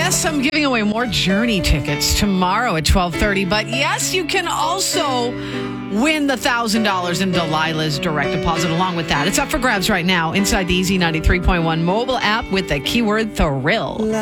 Yes, I'm giving away more Journey tickets tomorrow at 12:30. But yes, you can also win the $1,000 in Delilah's direct deposit along with that. It's up for grabs right now inside the Easy 93.1 mobile app with the keyword thrill.